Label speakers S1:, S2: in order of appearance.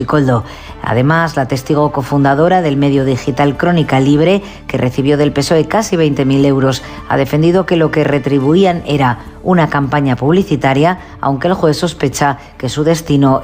S1: Coldo. Además, la testigo cofundadora del medio digital Crónica Libre, que recibió del PSOE casi 20.000 euros, ha defendido que lo que retribuían era una campaña publicitaria, aunque el juez sospecha que su destino